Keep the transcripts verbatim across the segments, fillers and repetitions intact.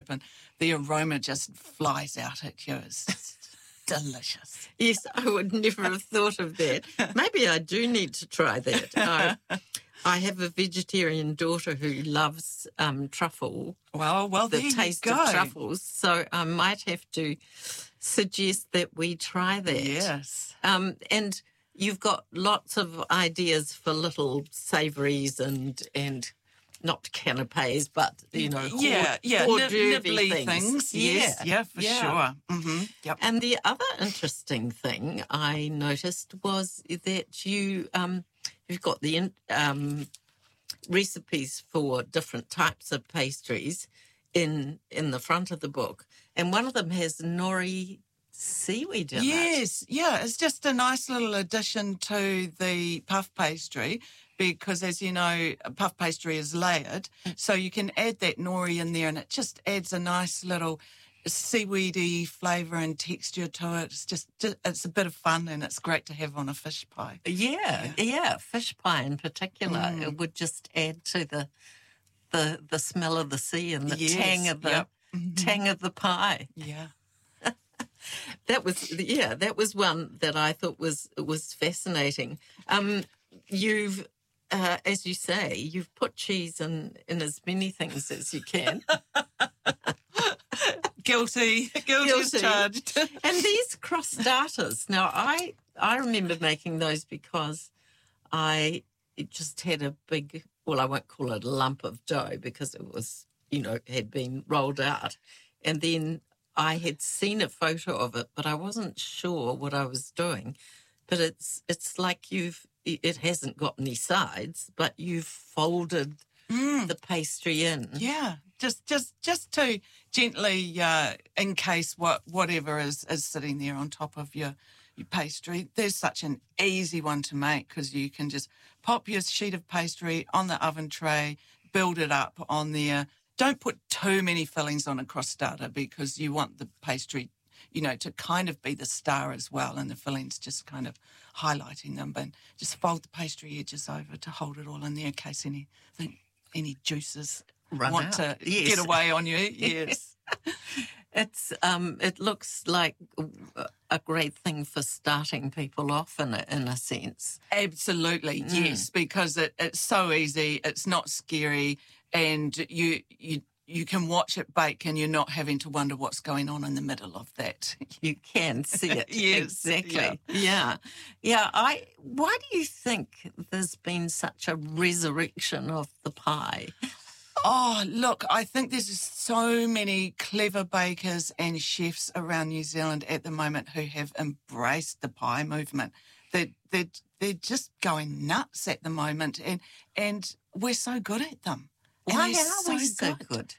and the aroma just flies out at you. It's just delicious. Yes, I would never have thought of that. Maybe I do need to try that. I, I have a vegetarian daughter who loves um, truffle. Well, well, the there taste you go. of truffles. So I might have to suggest that we try that. Yes. Um, and you've got lots of ideas for little savouries and and not canapes, but you know, yeah, hors, yeah, hors Nib- d'oeuvre nibbly things. things. Yes, Yeah, yeah, for yeah. sure. Mm-hmm. Yep. And the other interesting thing I noticed was that you um, you've got the in- um, recipes for different types of pastries in in the front of the book, and one of them has nori seaweed in it. Yes, yeah, it's just a nice little addition to the puff pastry because, as you know, puff pastry is layered, so you can add that nori in there and it just adds a nice little seaweedy flavour and texture to it. It's just, just it's a bit of fun and it's great to have on a fish pie. Yeah, yeah, yeah. Fish pie in particular, Mm. it would just add to the the the smell of the sea and the Yes, tang of the yep. Mhm. tang of the pie. Yeah. That was yeah, that was one that I thought was was fascinating. Um, you've, uh, as you say, you've put cheese in in as many things as you can. Guilty. Guilty as Guilty. charged. And these cross starters. Now, I I remember making those because I just had a big, well, I won't call it a lump of dough because it was, you know, had been rolled out. And then I had seen a photo of it, but I wasn't sure what I was doing. But it's it's like you've, it hasn't got any sides, but you've folded Mm. the pastry in. Yeah, just just just to gently uh, encase what whatever is, is sitting there on top of your, your pastry. There's such an easy one to make because you can just pop your sheet of pastry on the oven tray, build it up on there. Don't put too many fillings on a cross starter because you want the pastry, you know, to kind of be the star as well, and the fillings just kind of highlighting them. But just fold the pastry edges over to hold it all in there in case anything. Any juices Run want out. to Yes. get away on you. Yes. It's um, it looks like a great thing for starting people off in a, in a sense. Absolutely, Mm. yes, because it, it's so easy, it's not scary, and you you you can watch it bake and you're not having to wonder what's going on in the middle of that. You can see it. Yes, Exactly. Yeah. yeah. I. Why do you think there's been such a resurrection of the pie? Oh, look, I think there's just so many clever bakers and chefs around New Zealand at the moment who have embraced the pie movement. They're, they're, they're just going nuts at the moment, and and we're so good at them. And Why they're are we so good?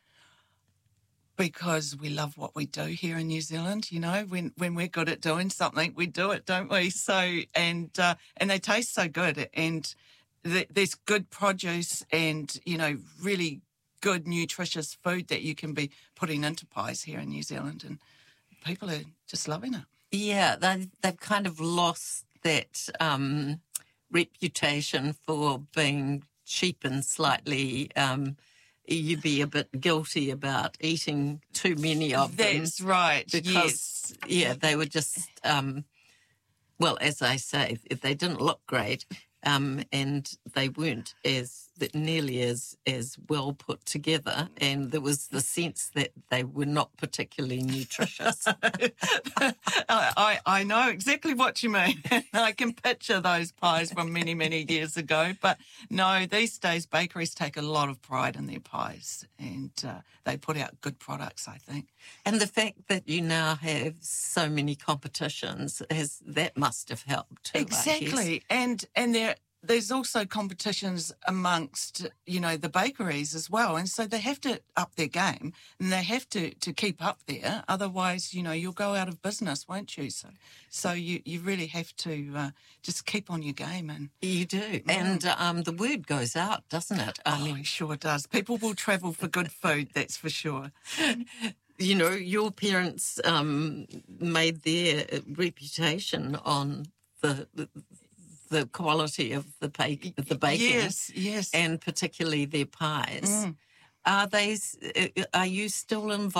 Because we love what we do here in New Zealand. You know, when, when we're good at doing something, we do it, don't we? So, and uh, and they taste so good, and th- there's good produce and, you know, really good nutritious food that you can be putting into pies here in New Zealand, and people are just loving it. Yeah, they, they've kind of lost that um, reputation for being cheap and slightly... Um, you'd be a bit guilty about eating too many of them. That's right, Because, yes. yeah, they were just, um, well, as I say, they didn't look great, um, and they weren't as nearly as, as well put together, and there was the sense that they were not particularly nutritious. I, I, I know exactly what you mean. I can picture those pies from many, many years ago. But no, these days bakeries take a lot of pride in their pies, and uh, they put out good products, I think. And the fact that you now have so many competitions, has, that must have helped too. Exactly. And, and there there's also competitions amongst, you know, the bakeries as well. And so they have to up their game and they have to, to keep up there. Otherwise, you know, you'll go out of business, won't you? So so you, you really have to uh, just keep on your game. And You do. Mm. And um, the word goes out, doesn't it? I oh, mean, it sure does. People will travel for good food, that's for sure. you know, your parents um, made their reputation on the... the the quality of the bake, the baking, Yes, yes. and particularly their pies. Mm. Are they? Are you still involved?